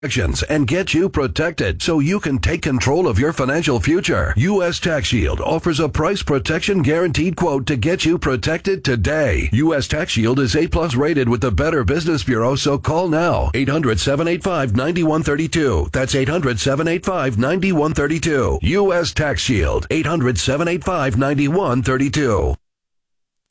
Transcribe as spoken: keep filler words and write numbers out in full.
Actions and get you protected so you can take control of your financial future. U S Tax Shield offers a price protection guaranteed quote to get you protected today. U S Tax Shield is A plus rated with the Better Business Bureau, so call now. eight hundred, seven eight five, nine one three two. That's eight hundred, seven eight five, nine one three two. U S Tax Shield. eight hundred, seven eight five, nine one three two.